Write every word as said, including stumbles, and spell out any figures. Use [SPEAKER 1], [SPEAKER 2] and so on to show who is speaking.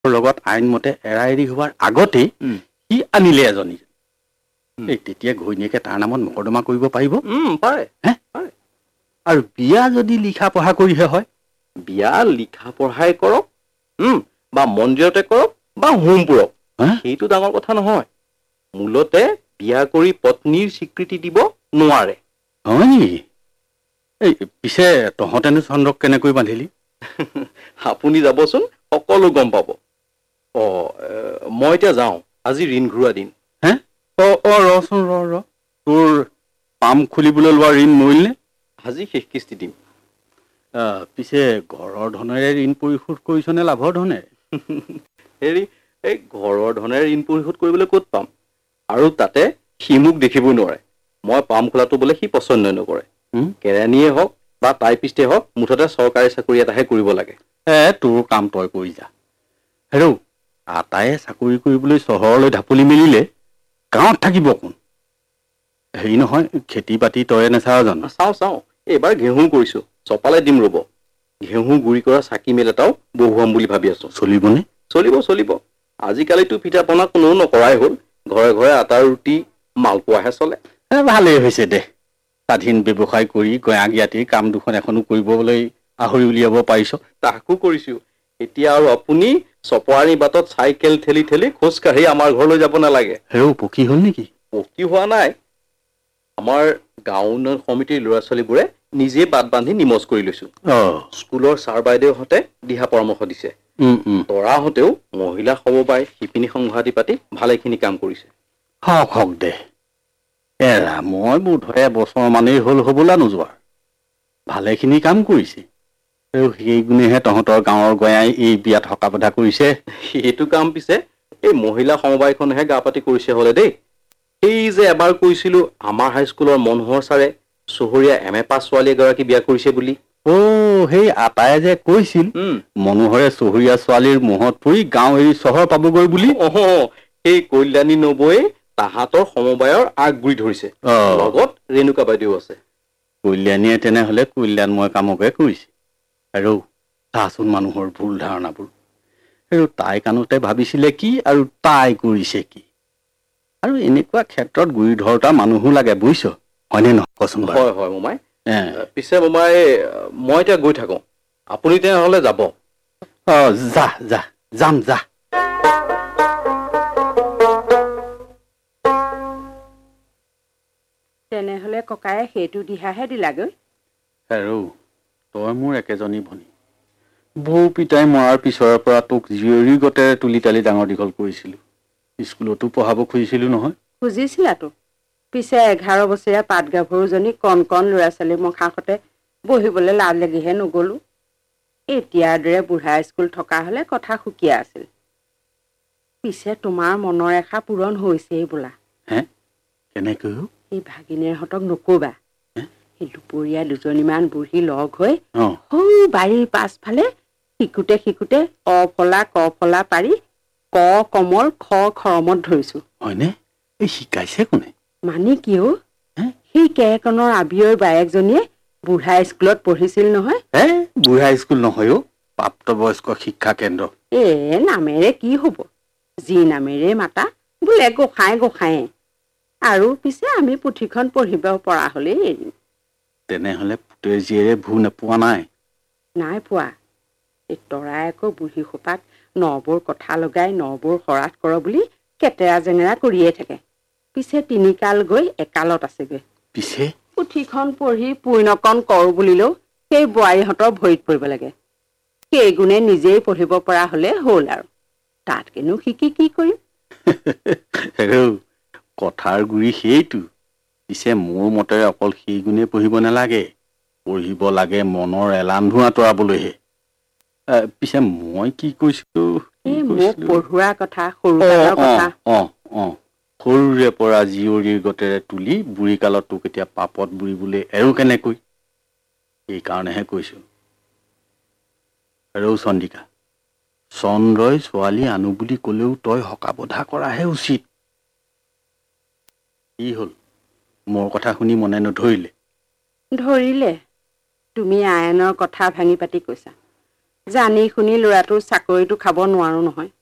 [SPEAKER 1] লগত আইনমতে এৰা এৰি হোৱাৰ আগতেই সি আনিলে এজনী। এই তেতিয়া ঘৈণীয়েকে তাৰ নামত মকৰ্দমা কৰিব পাৰিব?
[SPEAKER 2] পাৰে
[SPEAKER 1] হে আৰু বিয়া যদি লিখা পঢ়া কৰিহে হয়?
[SPEAKER 2] বিয়া লিখা পঢ়াই কৰক বা মন্দিৰতে কৰক বা হোম পুৰক, সেইটো ডাঙৰ কথা নহয়। মূলতে বিয়া কৰি পত্নীৰ স্বীকৃতি দিব নোৱাৰে।
[SPEAKER 1] হয় নেকি? এই পিছে তহঁতেনো চন্দ্ৰক কেনেকৈ বান্ধিলি?
[SPEAKER 2] আপুনি যাবচোন, সকলো গম পাব। অ মই এতিয়া যাওঁ, আজি ঋণ ঘূৰোৱা দিন।
[SPEAKER 1] হে অ অ ৰচোন ৰ ৰ তোৰ পাম খুলিবলৈ লোৱা ঋণ মৰিলনে?
[SPEAKER 2] আজি শেষ কিস্তি দিম।
[SPEAKER 1] আহ পিছে ঘৰৰ ধনেৰে ঋণ পৰিশোধ কৰিছ নে লাভৰ ধনেৰে?
[SPEAKER 2] হেৰি এই ঘৰৰ ধনেৰে ঋণ পৰিশোধ কৰিবলৈ ক'ত পাম? আৰু তাতে সি মোক দেখিব নোৱাৰে। মই পাম খোলাটো বোলে সি পচন্দ নকৰে। কেৰাণীয়ে হওক বা টাইপিষ্টে হওক, মুঠতে চৰকাৰী চাকৰি এটাহে কৰিব লাগে।
[SPEAKER 1] এ তোৰ কাম তই কৰি যা। হেৰৌ আটায়ে চাকৰি কৰিবলৈ চহৰলৈ ঢাপলি মেলিলে গাঁৱত থাকিব কোন? হেৰি নহয়, খেতি বাতি তয়ে নেচাও জানো?
[SPEAKER 2] চাওঁ চাওঁ, এইবাৰ ঘেঁহু কৰিছো, চপালে দিম ৰব। ঘেঁহু গুৰি কৰা চাকি মেল এটাও বহুৱাম বুলি ভাবি আছো।
[SPEAKER 1] চলিবনে?
[SPEAKER 2] চলিব চলিব। আজিকালিতো পিঠা পনা কোনেও নকৰাই হ'ল। ঘৰে ঘৰে আটা ৰুটি মালপোৱাহে চলে।
[SPEAKER 1] ভালেই হৈছে দে। স্বাধীন ব্যৱসায় কৰি গঞা জ্ঞাতিৰ কাম দুখন এখনো কৰিবলৈ আহৰি উলিয়াব পাৰিছ।
[SPEAKER 2] তাকো কৰিছো। এতিয়া আৰু আপুনি চপৰাণি বাটত চাইকেল ঠেলি ঠেলি খোজ কাঢ়ি আমাৰ ঘৰলৈ যাব নালাগে।
[SPEAKER 1] হেৰৌ পকী হ'ল নেকি?
[SPEAKER 2] পকী হোৱা নাই। আমাৰ গাঁও উন্নয়ন সমিতিৰ ল'ৰা ছোৱালীবোৰে নিজে বাট বান্ধি নিমজ কৰি লৈছো। স্কুলৰ ছাৰ বাইদেউহঁতে দিহা পৰামৰ্শ দিছে। তৰাহঁতেও মহিলা সমবায় শিপিনী সংঘাতি পাতি ভালেখিনি কাম কৰিছে।
[SPEAKER 1] হওক হওক দে। এৰা মই বোধহয় এবছৰ মানেই হ'ল হবলা নোযোৱা। ভালেখিনি কাম কৰিছে। আৰু সেই গুণেহে তহঁতৰ গাঁৱৰ গঞাই এই বিয়াত হকা বধা কৰিছে।
[SPEAKER 2] সেইটো কাম পিছে এই মহিলা সমবায়খনেহে গা পাতি কৰিছে হলে দেই। সেই যে এবাৰ কৈছিলো আমাৰ হাইস্কুলৰ মনোহৰ ছাৰে চহৰীয়া এম এ পাছ ছোৱালী এগৰাকী বিয়া কৰিছে বুলি।
[SPEAKER 1] অ সেই আটায়ে যে কৈছিল মনোহৰে চহৰীয়া ছোৱালীৰ মোহত পৰি গাঁও এৰি চহৰ পাবগৈ বুলি।
[SPEAKER 2] অ সেই কল্যাণী নবৌৱে তাহাঁতৰ সমবায়ৰ আগগুৰি ধৰিছে। লগত ৰেণুকা বাইদেউ আছে।
[SPEAKER 1] কল্যাণীয়ে তেনেহলে কল্যাণময় কামকে কৰিছে। আৰু চাচোন মানুহৰ ভুল ধাৰণাবোৰ। আৰু তাই কাণতে ভাবিছিলে কি আৰু তাই কৰিছে কি? আৰু এনেকুৱা ক্ষেত্ৰত গুৰি ধৰোতা মানুহো লাগে বুজিছ। হয়নে নহয় কচোন বাৰু?
[SPEAKER 2] হয় হয় মোমাই। পিছে মোমাই মই এতিয়া গৈ থাকো, আপুনি তেনেহলে যাব।
[SPEAKER 1] অ যা যা যাম যা।
[SPEAKER 3] তেনেহলে ককায়ে সেইটো দিহাহে দিলাগৈ।
[SPEAKER 1] হেৰৌ তই মোৰ একেজনী ভনী। বৌ পিতাই মৰাৰ পিছৰে পৰা তোক জীয়ৰী গতেৰে তুলি তালি ডাঙৰ দীঘল কৰিছিলো। স্কুলতো পঢ়াব খুজিছিলো নহয়।
[SPEAKER 3] খুজিছিলা তো। পিছে এঘাৰ বছৰীয়া পাট গাভৰুজনী কণ কণ ল'ৰা ছোৱালী মুখাকতে বহিবলৈ লাজ লাগিহে নগলো। এতিয়াৰ দৰে বুঢ়া স্কুল থকা হলে কথা সুকীয়া আছিল। পিছে তোমাৰ মনৰ ৰেখা পূৰণ হৈছেই বোলা।
[SPEAKER 1] হে কেনেকৈ?
[SPEAKER 3] এই ভাগিনীয়েৰহঁতক নকবা। সেই দুপৰীয়া দুজনীমান বুঢ়ী লগ হৈ সৌ বাৰীৰ পাছফালে শিকোতে শিকোতে অ ফলা ক ফলা পাৰি ক কমল খ খৰমত ধৰিছো।
[SPEAKER 1] হয়নে? এই শিকাইছে কোনে?
[SPEAKER 3] মানে কি অ? সেই কেৰকণৰ আবিয়ৰ বায়েকজনীয়ে বুঢ়া স্কুলত পঢ়িছিল নহয়।
[SPEAKER 1] হে বুঢ়া স্কুল নহয় অ, প্ৰাপ্তবয়স্ক শিক্ষা কেন্দ্ৰ।
[SPEAKER 3] এ নামেৰে কি হব? যি নামেৰে মাতা বোলে গোসাঁই গোসাঁয়ে। আৰু পিছে আমি পুথিখন পঢ়িব পৰা হলেই এৰিম।
[SPEAKER 1] তেনেহলে পুতেৰ জীয়েৰে ভূ নোপোৱা নাই?
[SPEAKER 3] নাই পোৱা। এই তৰাই আকৌ বুঢ়ী সোপাক নবোৰ কথা লগাই নবোৰ শৰাধ কৰ বুলি কেতেৰা জেঙেৰা কৰিয়ে থাকে। পিছে তিনিকাল গৈ একালত আছেগৈ।
[SPEAKER 1] পিছে
[SPEAKER 3] পুথিখন পঢ়ি পূৰ্ণকণ কৰো বুলিলেও সেই বোৱাৰীহঁতৰ ভৰিত পৰিব লাগে। সেই গুণে নিজেই পঢ়িব পৰা হলে হল আৰু। তাত কিনো শিকি কি কৰিম?
[SPEAKER 1] কথাৰ গুৰি সেইটো। পিছে মোৰ মতেৰে অকল সেই গুণে পঢ়িব নালাগে। পঢ়িব লাগে মনৰ এলান ধোঁ আঁতৰাবলৈহে। আহ পিছে মই কি কৈছিলো?
[SPEAKER 3] এই মোক পঢ়োৱা কথা, সৰু
[SPEAKER 1] অ
[SPEAKER 3] কালৰ
[SPEAKER 1] অ
[SPEAKER 3] কথা।
[SPEAKER 1] অ অ সৰুৰে পৰা জীয়ৰীৰ গতেৰে তুলি বুঢ়ী কালত তোক এতিয়া পাপত বুৰিবলৈ এৰো কেনেকৈ? সেইকাৰণেহে কৈছো। ৰৌ চন্দিকা, চন্দ্ৰই ছোৱালী আনো বুলি কলেও তই হকাবধা কৰাহে উচিত। কি হল? মোৰ কথা শুনি মনে নধৰিলে?
[SPEAKER 3] ধৰিলে। তুমি আইনৰ কথা ভাঙি পাতি কৈছা। জানি শুনি ল'ৰাটোৰ চাকৰিটো খাব নোৱাৰো নহয়।